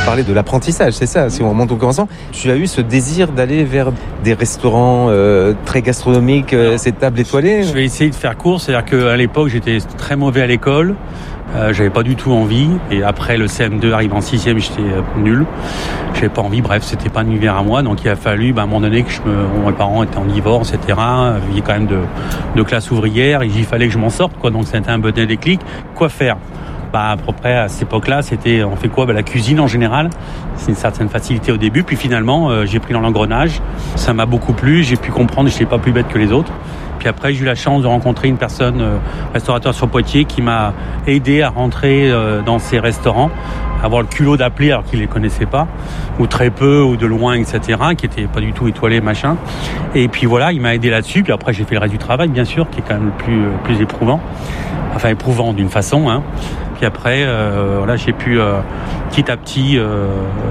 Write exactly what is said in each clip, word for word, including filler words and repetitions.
parler de l'apprentissage, c'est ça, si on remonte au commencement. Tu as eu ce désir d'aller vers des restaurants euh, très gastronomiques, euh, ces tables étoilées. Je vais essayer de faire court, c'est-à-dire qu'à l'époque, j'étais très mauvais à l'école. Euh, j'avais pas du tout envie, et après le C M deux arrive en sixième, j'étais euh, nul, j'avais pas envie, bref, c'était pas un univers à moi, donc il a fallu, bah, à un moment donné, que je me, bon, mes parents étaient en divorce, et cetera, vivaient quand même de, de classe ouvrière, et il fallait que je m'en sorte, quoi, donc c'était un bon déclic. Quoi faire? Bah, à peu près à cette époque-là, c'était, on fait quoi? Bah, la cuisine en général, c'est une certaine facilité au début, puis finalement, euh, j'ai pris dans l'engrenage, ça m'a beaucoup plu, j'ai pu comprendre, je n'étais pas plus bête que les autres. Puis après, j'ai eu la chance de rencontrer une personne, euh, restaurateur sur Poitiers, qui m'a aidé à rentrer euh, dans ces restaurants, avoir le culot d'appeler alors qu'il les connaissait pas, ou très peu, ou de loin, et cetera, qui était pas du tout étoilé, machin. Et puis voilà, il m'a aidé là-dessus. Puis après, j'ai fait le reste du travail, bien sûr, qui est quand même le plus, le plus éprouvant. Enfin, éprouvant d'une façon, hein. Puis après, euh, voilà, j'ai pu euh, petit à petit, euh,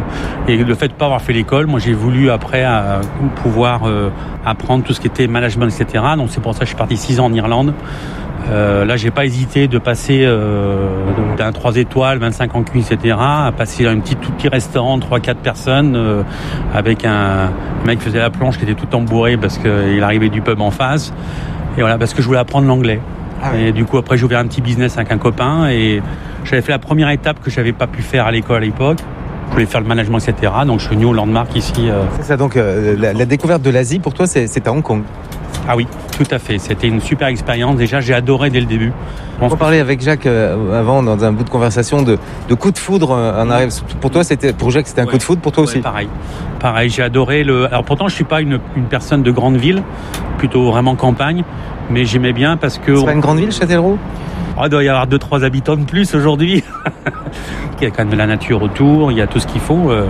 et le fait de pas avoir fait l'école, moi j'ai voulu après euh, pouvoir euh, apprendre tout ce qui était management, et cetera. Donc c'est pour ça que je suis parti six ans en Irlande. Euh, là, j'ai pas hésité de passer euh, d'un trois étoiles, vingt-cinq ans cuit, et cetera, à passer dans un petit tout petit restaurant de trois quatre personnes euh, avec un mec qui faisait la planche, qui était tout embourré parce qu'il arrivait du pub en face. Et voilà, parce que je voulais apprendre l'anglais. Ah oui. Et du coup, après, j'ai ouvert un petit business avec un copain et j'avais fait la première étape que j'avais pas pu faire à l'école à l'époque. Je voulais faire le management, et cetera. Donc, je suis venu au Landmark ici. Euh... C'est ça, donc euh, la, la découverte de l'Asie, pour toi, c'est, c'est à Hong Kong. Ah oui, tout à fait. C'était une super expérience. Déjà, j'ai adoré dès le début. On parlait avec Jacques euh, avant, dans un bout de conversation, de, de coup de foudre. Un arrêt. Pour toi, c'était, pour Jacques, c'était un ouais. coup de foudre. Pour toi aussi. Ouais, pareil. Pareil. J'ai adoré le. Alors pourtant, je suis pas une, une personne de grande ville, plutôt vraiment campagne, mais j'aimais bien parce que. C'est on... pas une grande ville, Châtellerault? Oh, il doit y avoir deux, trois habitants de plus aujourd'hui. Il y a quand même de la nature autour. Il y a tout ce qu'il faut. Euh,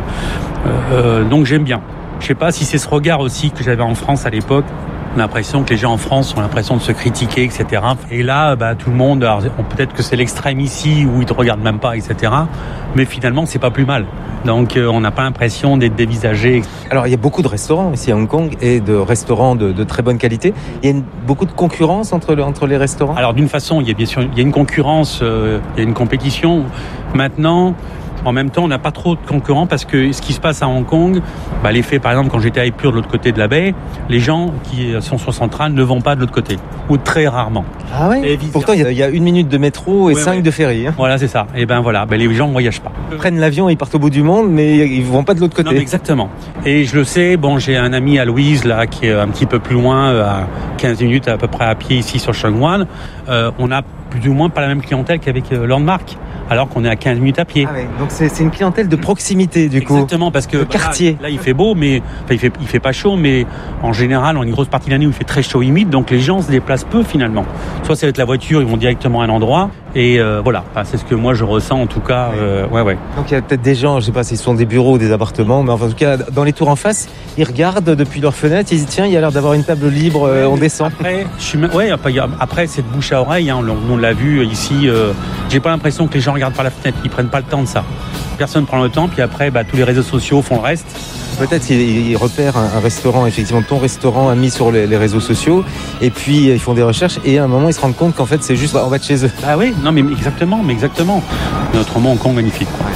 euh, donc j'aime bien. Je sais pas si c'est ce regard aussi que j'avais en France à l'époque. On a l'impression que les gens en France ont l'impression de se critiquer, et cetera. Et là, bah, tout le monde, alors, peut-être que c'est l'extrême ici où ils te regardent même pas, et cetera. Mais finalement, c'est pas plus mal. Donc, euh, on n'a pas l'impression d'être dévisagé. Alors, il y a beaucoup de restaurants ici à Hong Kong et de restaurants de, de très bonne qualité. Il y a une, beaucoup de concurrence entre, le, entre les restaurants. Alors, d'une façon, il y a bien sûr, il y a une concurrence, euh, il y a une compétition. Maintenant, en même temps, on n'a pas trop de concurrents parce que ce qui se passe à Hong Kong, bah, l'effet, par exemple, quand j'étais à Epure de l'autre côté de la baie, les gens qui sont sur Centrale ne vont pas de l'autre côté, ou très rarement. Ah oui. Pourtant, il y, y a une minute de métro et ouais, cinq ouais. de ferry. Hein. Voilà, c'est ça. Et ben voilà, ben, les gens ne voyagent pas. Ils prennent l'avion, ils partent au bout du monde, mais ils ne vont pas de l'autre côté. Non, exactement. Et je le sais, bon, j'ai un ami à Louise, là, qui est un petit peu plus loin, à quinze minutes à peu près à pied ici sur Sheung Wan. Euh, on a plus ou moins pas la même clientèle qu'avec euh, Landmark. Alors qu'on est à quinze minutes à pied. Ah ouais, donc c'est, c'est une clientèle de proximité du coup. Exactement, parce que le quartier. Là, là il fait beau, mais enfin, il fait il fait pas chaud, mais en général, on a une grosse partie de l'année où il fait très chaud humide, donc les gens se déplacent peu finalement. Soit c'est avec la voiture, ils vont directement à un endroit, et euh, voilà, enfin, c'est ce que moi je ressens en tout cas. Ouais, euh, ouais, ouais. Donc il y a peut-être des gens, je sais pas s'ils sont des bureaux ou des appartements, mais enfin, en tout cas dans les tours en face, ils regardent depuis leur fenêtre, ils disent tiens, il y a l'air d'avoir une table libre, euh, on descend. Après, je suis, ouais, après c'est de bouche à oreille, hein, on, on l'a vu ici. Euh, j'ai pas l'impression que les gens regardent par la fenêtre. Ils prennent pas le temps de ça. Personne prend le temps, puis après, bah, tous les réseaux sociaux font le reste. Peut-être qu'ils repèrent un, un restaurant, effectivement, ton restaurant a mis sur les, les réseaux sociaux, et puis ils font des recherches, et à un moment, ils se rendent compte qu'en fait, c'est juste en bas de chez eux. Ah oui, non, mais exactement, mais exactement. Notre Hong Kong magnifique, quoi.